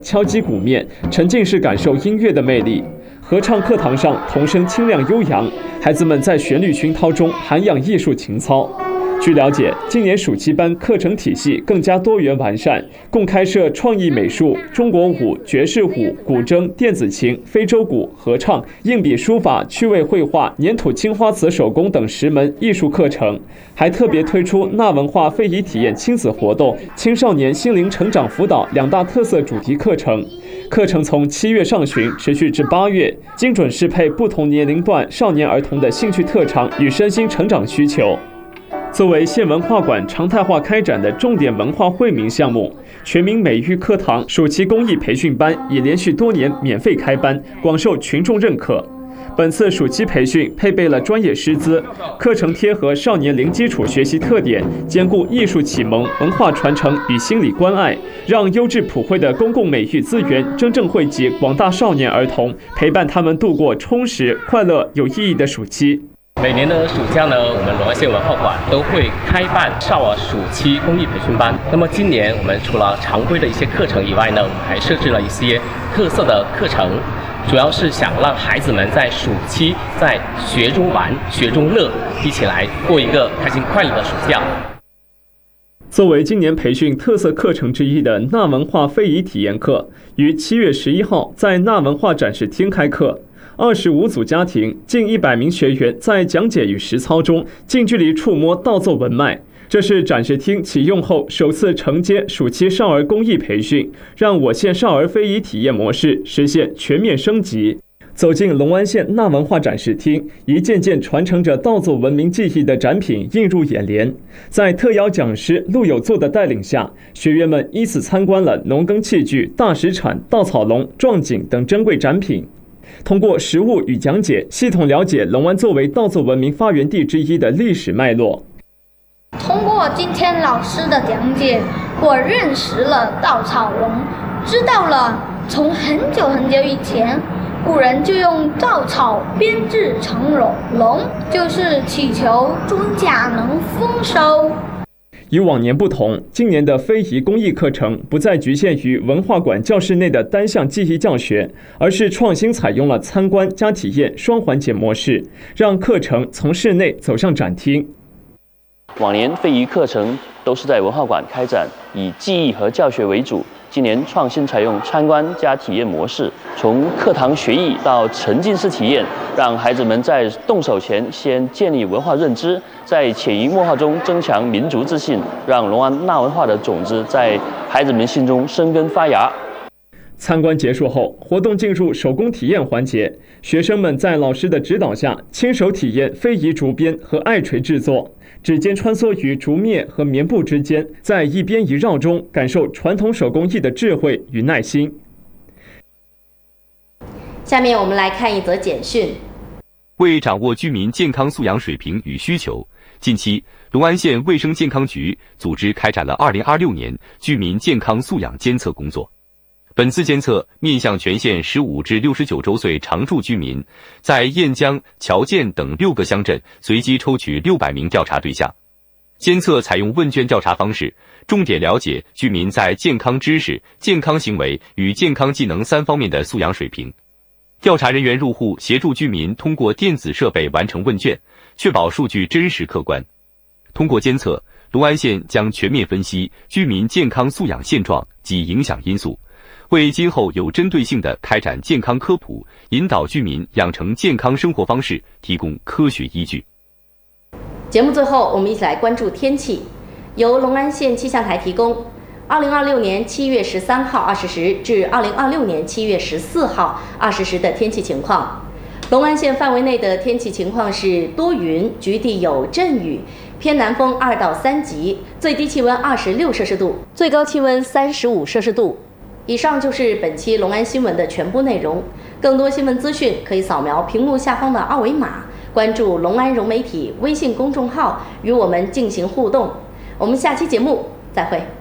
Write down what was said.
敲击鼓面，沉浸式感受音乐的魅力。合唱课堂上，童声清亮悠扬，孩子们在旋律熏陶中涵养艺术情操。据了解，今年暑期班课程体系更加多元完善，共开设创意美术、中国舞、爵士舞、古筝、电子琴、非洲鼓、合唱、硬笔书法、趣味绘画、粘土青花瓷手工等10门艺术课程，还特别推出纳文化非遗体验亲子活动、青少年心灵成长辅导2大特色主题课程。课程从7月上旬持续至8月，精准适配不同年龄段少年儿童的兴趣特长与身心成长需求。作为县文化馆常态化开展的重点文化惠民项目，全民美育课堂暑期公益培训班已连续多年免费开班，广受群众认可。本次暑期培训配备了专业师资，课程贴合少年零基础学习特点，兼顾艺术启蒙、文化传承与心理关爱，让优质普惠的公共美育资源真正惠及广大少年儿童，陪伴他们度过充实、快乐、有意义的暑期。 每年的暑假呢，我们龙安县文化馆都会开办少儿暑期公益培训班。那么今年我们除了常规的一些课程以外呢，我们还设置了一些特色的课程，主要是想让孩子们在暑期在学中玩、学中乐，一起来过一个开心快乐的暑假。 作为今年培训特色课程之一的纳文化非遗体验课，于7月11号在纳文化展示厅开课。25组家庭，近100名学员在讲解与实操中近距离触摸稻奏文脉。这是展示厅启用后首次承接暑期少儿公益培训，让我县少儿非遗体验模式实现全面升级。走进龙安县纳文化展示厅，一件件传承着稻奏文明技艺的展品映入眼帘。在特邀讲师陆有作的带领下，学员们依次参观了农耕器具、大石铲、稻草龙、壮锦等珍贵展品。通过实物与讲解，系统了解龙安作为稻奏文明发源地之一的历史脉络。 通过今天老师的讲解，我认识了稻草龙，知道了从很久很久以前，古人就用稻草编制成龙，就是祈求庄稼能丰收。 与往年不同，今年的非遗公益课程不再局限于文化馆教室内的单项技艺教学，而是创新采用了参观加体验双环节模式，让课程从室内走向展厅。 往年非遗课程都是在文化馆开展，以技艺和教学为主。今年创新采用参观加体验模式，从课堂学艺到沉浸式体验，让孩子们在动手前先建立文化认知，在潜移默化中增强民族自信，让龙安纳文化的种子在孩子们心中生根发芽。 参观结束后，活动进入手工体验环节，学生们在老师的指导下，亲手体验非遗竹编和艾锤制作，指尖穿梭于竹篾和棉布之间，在一编一绕中感受传统手工艺的智慧与耐心。 下面我们来看一则简讯。 为掌握居民健康素养水平与需求，近期龙安县卫生健康局组织开展了2026年居民健康素养监测工作。本次监测面向全县15至69周岁常住居民，在雁江、乔涧等6个乡镇随机抽取600名调查对象。监测采用问卷调查方式，重点了解居民在健康知识、健康行为与健康技能3方面的素养水平。调查人员入户协助居民通过电子设备完成问卷，确保数据真实客观。通过监测，龙安县将全面分析居民健康素养现状及影响因素，为今后有针对性地开展健康科普，引导居民养成健康生活方式提供科学依据。 节目最后，我们一起来关注天气，由龙安县气象台提供2026年7月13号20时至2026年7月14号20时的天气情况。龙安县范围内的天气情况是多云，局地有阵雨，偏南风2到3级，最低气温26摄氏度，最高气温35摄氏度。以上就是本期龙安新闻的全部内容。更多新闻资讯可以扫描屏幕下方的二维码，关注龙安融媒体微信公众号，与我们进行互动。我们下期节目再会。